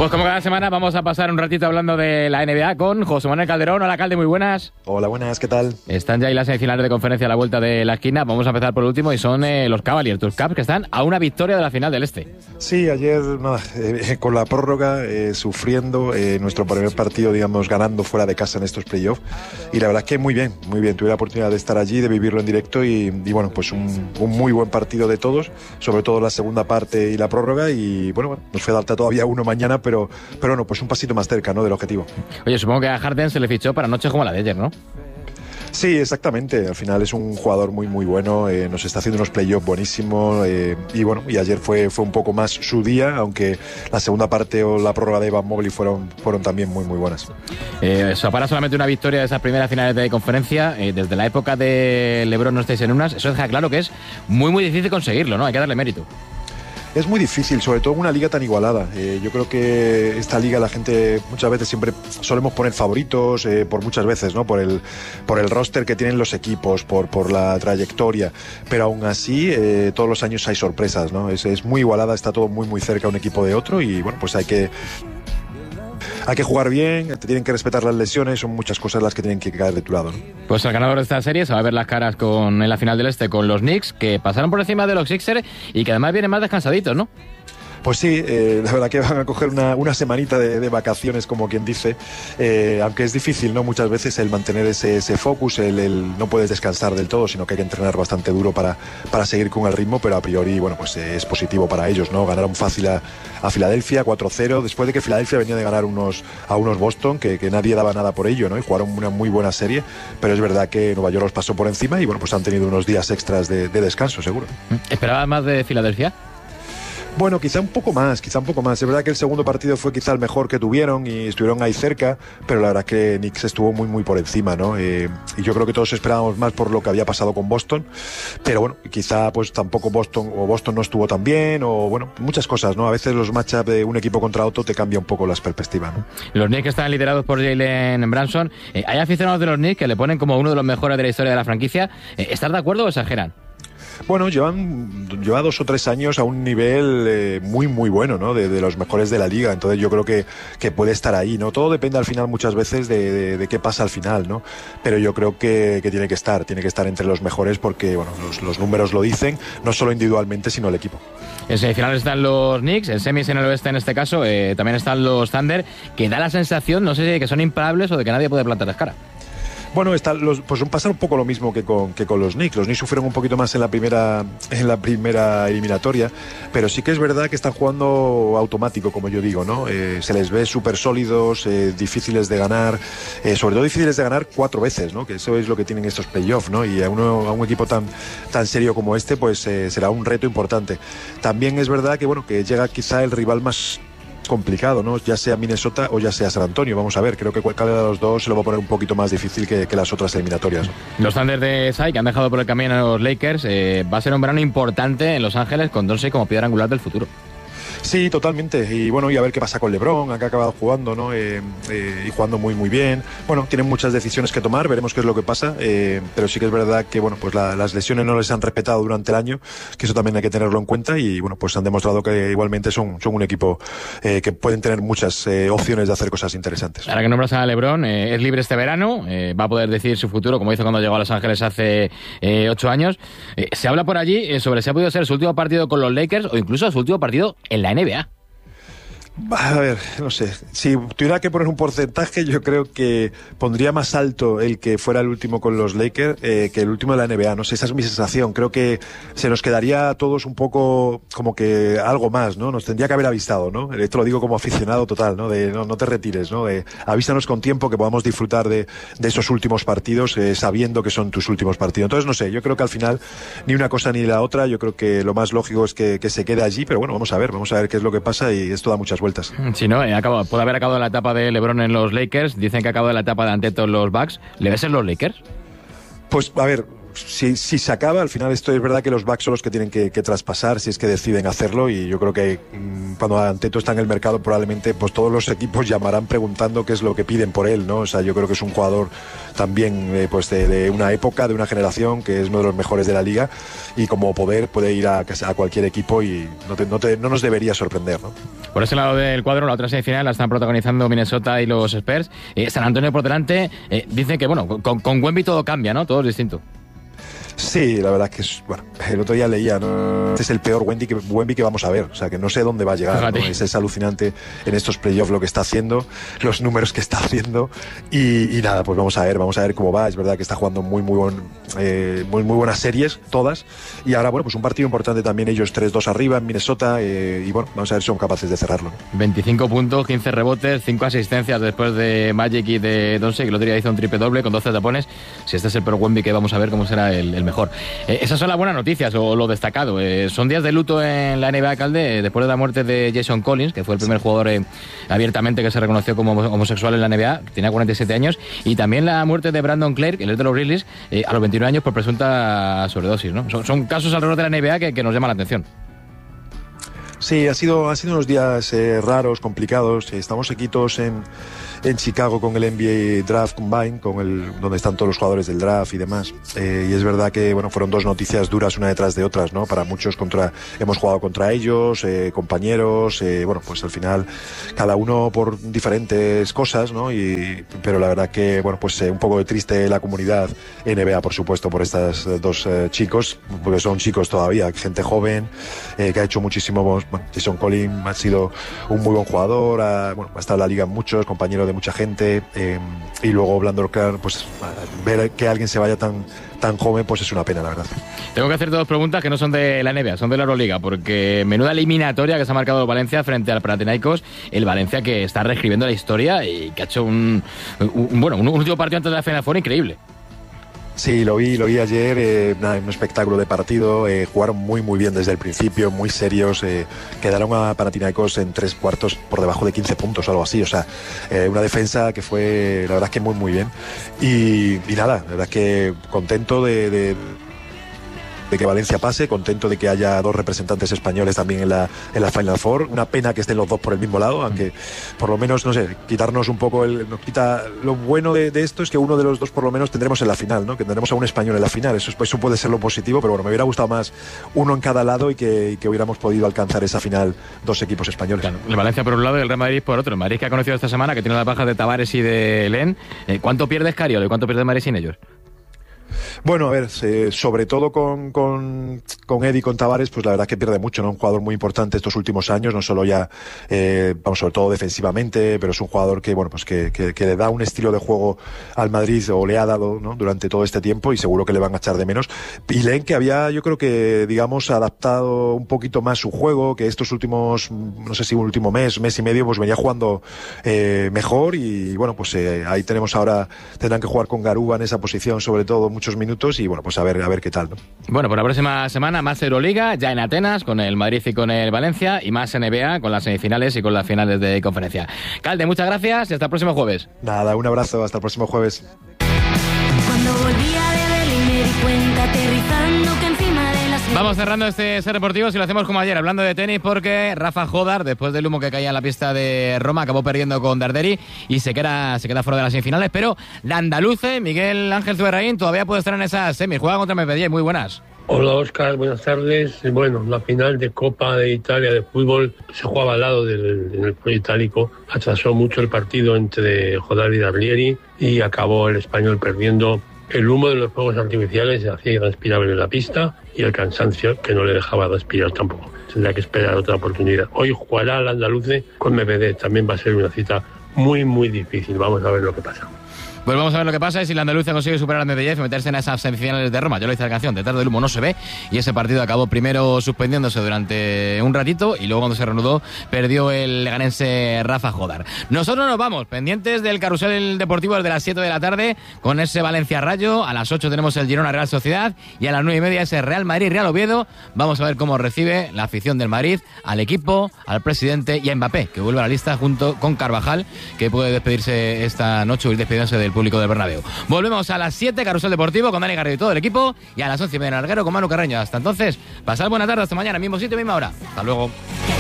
Pues como cada semana vamos a pasar un ratito hablando de la NBA con José Manuel Calderón. Hola, Calde, muy buenas. Hola, buenas, ¿qué tal? Están ya ahí las semifinales de conferencia a la vuelta de la esquina. Vamos a empezar por el último y son los Cavaliers, tus Caps, que están a una victoria de la final del Este. Sí, ayer con la prórroga sufriendo nuestro primer partido, digamos, ganando fuera de casa en estos playoffs. Y la verdad es que muy bien. Tuve la oportunidad de estar allí, de vivirlo en directo y bueno, pues un muy buen partido de todos, sobre todo la segunda parte y la prórroga. Y bueno, nos falta todavía uno mañana, pero bueno, pues un pasito más cerca, ¿no?, del objetivo. Oye, supongo que a Harden se le fichó para noches como la de ayer, ¿no? Sí, exactamente. Al final es un jugador muy bueno, nos está haciendo unos playoffs buenísimos y bueno, y ayer fue un poco más su día, aunque la segunda parte o la prórroga de Evan Mobley fueron también muy buenas. Eso para solamente una victoria de esas primeras finales de conferencia, desde la época de LeBron no estáis en unas, eso deja claro que es muy difícil conseguirlo, ¿no? Hay que darle mérito. Es muy difícil, sobre todo en una liga tan igualada. Yo creo que esta liga la gente muchas veces siempre solemos poner favoritos por muchas veces, ¿no? Por el roster que tienen los equipos, por la trayectoria, pero aún así todos los años hay sorpresas, ¿no? Es muy igualada, está todo muy cerca un equipo de otro y bueno, pues hay que jugar bien, te tienen que respetar las lesiones, son muchas cosas las que tienen que caer de tu lado, ¿no? Pues el ganador de esta serie se va a ver las caras en la final del Este con los Knicks, que pasaron por encima de los Sixers y que además vienen más descansaditos, ¿no? Pues sí, la verdad que van a coger una semanita de vacaciones, como quien dice, aunque es difícil, ¿no? Muchas veces el mantener ese focus, el no puedes descansar del todo, sino que hay que entrenar bastante duro para seguir con el ritmo, pero a priori, bueno, pues es positivo para ellos, ¿no? Ganaron fácil a Filadelfia, 4-0, después de que Filadelfia venía de ganar a unos Boston, que nadie daba nada por ello, ¿no? Y jugaron una muy buena serie, pero es verdad que Nueva York los pasó por encima y, bueno, pues han tenido unos días extras de descanso, seguro. ¿Esperabas más de Filadelfia? Bueno, quizá un poco más. Es verdad que el segundo partido fue quizá el mejor que tuvieron y estuvieron ahí cerca, pero la verdad que Knicks estuvo muy por encima, ¿no? Y yo creo que todos esperábamos más por lo que había pasado con Boston, pero bueno, quizá pues tampoco Boston no estuvo tan bien, o bueno, muchas cosas, ¿no? A veces los matchups de un equipo contra otro te cambia un poco las perspectivas, ¿no? Los Knicks están liderados por Jalen Brunson. Hay aficionados de los Knicks que le ponen como uno de los mejores de la historia de la franquicia. ¿Estás de acuerdo o exageran? Bueno, lleva 2 o 3 años a un nivel muy bueno, ¿no? De los mejores de la liga, entonces yo creo que puede estar ahí, ¿no? Todo depende al final muchas veces de qué pasa al final, ¿no? Pero yo creo que tiene que estar entre los mejores porque, bueno, los números lo dicen, no solo individualmente, sino el equipo. En semifinales están los Knicks, en semis en el oeste en este caso, también están los Thunder, que da la sensación, no sé si de que son imparables o de que nadie puede plantarles cara. Bueno, pues pasa un poco lo mismo que con los Knicks. Los Knicks sufrieron un poquito más en la primera eliminatoria, pero sí que es verdad que están jugando automático, como yo digo, ¿no? Se les ve súper sólidos, difíciles de ganar, sobre todo difíciles de ganar 4 veces, ¿no? Que eso es lo que tienen estos playoffs, ¿no? Y a un equipo tan serio como este, pues será un reto importante. También es verdad que, bueno, que llega quizá el rival más complicado, ¿no? Ya sea Minnesota o ya sea San Antonio, vamos a ver, creo que cualquiera de los dos se lo va a poner un poquito más difícil que las otras eliminatorias, ¿no? Los Thunder de Sai, que han dejado por el camino a los Lakers, va a ser un verano importante en Los Ángeles con Doncic como piedra angular del futuro. Sí, totalmente. Y bueno, y a ver qué pasa con LeBron, que ha acabado jugando, ¿no? Y jugando muy bien. Bueno, tienen muchas decisiones que tomar, veremos qué es lo que pasa, pero sí que es verdad que, bueno, pues las lesiones no les han respetado durante el año, que eso también hay que tenerlo en cuenta y, bueno, pues han demostrado que igualmente son un equipo que pueden tener muchas opciones de hacer cosas interesantes. Ahora que nombras a LeBron, es libre este verano, va a poder decidir su futuro, como hizo cuando llegó a Los Ángeles hace 8 años. Se habla por allí sobre si ha podido ser su último partido con los Lakers o incluso su último partido en la NBA. A ver, no sé, si tuviera que poner un porcentaje, yo creo que pondría más alto el que fuera el último con los Lakers que el último de la NBA, no sé, esa es mi sensación. Creo que se nos quedaría a todos un poco como que algo más, ¿no? Nos tendría que haber avisado, ¿no? Esto lo digo como aficionado total, ¿no? De no te retires, ¿no? De avísanos con tiempo que podamos disfrutar de esos últimos partidos sabiendo que son tus últimos partidos. Entonces, no sé, yo creo que al final ni una cosa ni la otra, yo creo que lo más lógico es que se quede allí, pero bueno, vamos a ver qué es lo que pasa y esto da muchas vueltas. Si no, puede haber acabado la etapa de LeBron en los Lakers, dicen que ha acabado la etapa de Antetokounmpo en los Bucks. ¿Le ves en los Lakers? Pues, a ver, si se acaba, al final esto es verdad que los backs son los que tienen que traspasar si es que deciden hacerlo, y yo creo que cuando Antetokounmpo está en el mercado probablemente pues todos los equipos llamarán preguntando qué es lo que piden por él, ¿no? O sea, yo creo que es un jugador también pues de una época, de una generación, que es uno de los mejores de la liga, y como puede ir a cualquier equipo y no nos debería sorprender, ¿no? Por ese lado del cuadro, la otra semifinal la están protagonizando Minnesota y los Spurs. San Antonio por delante. Dicen que, bueno, con Wemby todo cambia, ¿no? Todo es distinto. Sí, la verdad que bueno, el otro día leía, ¿no? Este es el peor Wemby que vamos a ver, o sea, que no sé dónde va a llegar, ¿no? Es alucinante en estos playoffs lo que está haciendo, los números que está haciendo, y nada, pues vamos a ver cómo va. Es verdad que está jugando muy buenas series, todas, y ahora, bueno, pues un partido importante también, ellos 3-2 arriba en Minnesota, y bueno, vamos a ver si son capaces de cerrarlo, ¿no? 25 puntos, 15 rebotes, 5 asistencias después de Magic y de Doncic, que el otro día hizo un triple doble con 12 tapones. Si este es el peor Wemby que vamos a ver, cómo será el mejor. Esas son las buenas noticias, o lo destacado. Son días de luto en la NBA, Calde, después de la muerte de Jason Collins, que fue el primer jugador abiertamente que se reconoció como homosexual en la NBA, tenía 47 años, y también la muerte de Brandon Clark, el de los Grizzlies, a los 21 años por presunta sobredosis, ¿no? Son casos alrededor de la NBA que nos llaman la atención. Sí, ha sido unos días raros, complicados. Estamos aquí todos en Chicago con el NBA Draft Combine, donde están todos los jugadores del draft y demás. Y es verdad que, bueno, fueron dos noticias duras una detrás de otras, ¿no? Para muchos hemos jugado contra ellos, compañeros, bueno, pues al final cada uno por diferentes cosas, ¿no? Pero la verdad que, bueno, pues un poco triste la comunidad NBA, por supuesto, por estos dos chicos, porque son chicos todavía, gente joven, que ha hecho muchísimo. Bueno, Jason Collins ha sido un muy buen jugador, ha estado en la liga muchos, compañero de mucha gente, y luego Brandon Clark, pues ver que alguien se vaya tan joven, pues es una pena, la verdad. Tengo que hacerte dos preguntas que no son de la NBA, son de la Euroliga, porque menuda eliminatoria que se ha marcado el Valencia frente al Panathinaikos, el Valencia que está reescribiendo la historia y que ha hecho un último partido antes de la Final Four increíble. Sí, lo vi ayer, un espectáculo de partido, jugaron muy bien desde el principio, muy serios, quedaron a Panathinaikos en 3 cuartos por debajo de 15 puntos o algo así, o sea, una defensa que fue, la verdad es que muy bien, y nada, la verdad es que contento de que Valencia pase, contento de que haya dos representantes españoles también en la Final Four. Una pena que estén los dos por el mismo lado, aunque por lo menos, no sé, quitarnos un poco nos quita. Lo bueno de esto es que uno de los dos por lo menos tendremos en la final, ¿no? Que tendremos a un español en la final. Eso puede ser lo positivo, pero bueno, me hubiera gustado más uno en cada lado y que hubiéramos podido alcanzar esa final dos equipos españoles. Claro, el Valencia por un lado y el Real Madrid por otro. El Madrid que ha conocido esta semana, que tiene las bajas de Tavares y de Len. ¿Cuánto pierde Escariolo y cuánto pierde Madrid sin ellos? Bueno, a ver, sobre todo con Eddie y con Tavares, pues la verdad que pierde mucho, ¿no? Un jugador muy importante estos últimos años, no solo ya, sobre todo defensivamente, pero es un jugador que, bueno, pues que le da un estilo de juego al Madrid, o le ha dado, ¿no? Durante todo este tiempo, y seguro que le van a echar de menos. Y Len, que había, yo creo que, digamos, adaptado un poquito más su juego, que estos últimos, no sé si un último mes y medio, pues venía jugando mejor, y bueno, pues ahí tenemos ahora, tendrán que jugar con Garuba en esa posición, sobre todo, muchos minutos, y bueno, pues a ver qué tal, ¿no? Bueno, por la próxima semana más Euroliga, ya en Atenas, con el Madrid y con el Valencia, y más NBA, con las semifinales y con las finales de conferencia. Calde, muchas gracias y hasta el próximo jueves. Nada, un abrazo, hasta el próximo jueves. Cuando volvía de Berlín me di cuenta, aterrizando, que encima de las... Vamos cerrando este Ser Deportivo, y lo hacemos como ayer, hablando de tenis, porque Rafa Jodar, después del humo que caía en la pista de Roma, acabó perdiendo con Darderi y se queda fuera de las semifinales, pero la andaluce, Miguel Ángel Zuberraín, todavía puede estar en esas semis. Juega contra Medvedev, muy buenas. Hola Óscar, buenas tardes. Bueno, la final de Copa de Italia de fútbol se jugaba al lado en el pueblo itálico. Atrasó mucho el partido entre Jodar y Darlieri y acabó el español perdiendo. El humo de los fuegos artificiales se hacía irrespirable en la pista, y el cansancio que no le dejaba respirar tampoco. Tendrá que esperar otra oportunidad. Hoy jugará el andaluce con Medvedev. También va a ser una cita muy difícil. Vamos a ver lo que pasa. Pues vamos a ver lo que pasa y si la andaluza consigue superar a Medvedev y meterse en esas semifinales de Roma. Yo lo hice la canción, detrás del humo no se ve, y ese partido acabó primero suspendiéndose durante un ratito, y luego cuando se reanudó perdió el leganense Rafa Jodar. Nosotros nos vamos, pendientes del carrusel deportivo desde las 7 de la tarde, con ese Valencia Rayo. A las 8 tenemos el Girona Real Sociedad, y a las 9:30 ese Real Madrid Real Oviedo. Vamos a ver cómo recibe la afición del Madrid al equipo, al presidente y a Mbappé, que vuelve a la lista junto con Carvajal, que puede despedirse esta noche o ir despidiéndose del el público del Bernabéu. Volvemos a las 7, Carrusel Deportivo, con Dani Garrido y todo el equipo, y a las 11:30 en Alguero con Manu Carreño. Hasta entonces, pasad buena tarde, hasta mañana, mismo sitio, misma hora. Hasta luego.